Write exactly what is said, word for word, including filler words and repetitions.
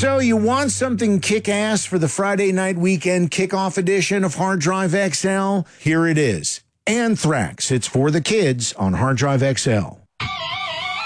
So you want something kick-ass for the Friday night weekend kickoff edition of Hard Drive X L? Here it is. Anthrax. It's for the kids on Hard Drive X L.